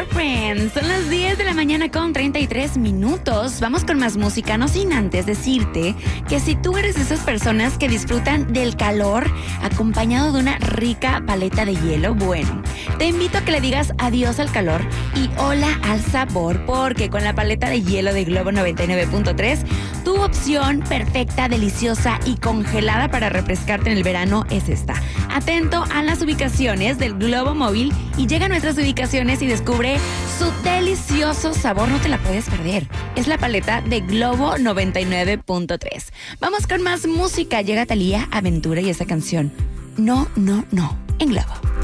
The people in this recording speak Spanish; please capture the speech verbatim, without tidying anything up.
Friends. Son las diez de la mañana con treinta y tres minutos. Vamos con más música, no sin antes decirte que si tú eres de esas personas que disfrutan del calor acompañado de una rica paleta de hielo, bueno, te invito a que le digas adiós al calor y hola al sabor, porque con la paleta de hielo de Globo noventa y nueve punto tres, tu opción perfecta, deliciosa y congelada para refrescarte en el verano es esta. Atento a las ubicaciones del Globo Móvil y llega a nuestras ubicaciones y descubre su delicioso sabor. No te la puedes perder. Es la paleta de Globo noventa y nueve punto tres. Vamos con más música. Llega Thalía, Aventura y esa canción No, no, no, en Globo.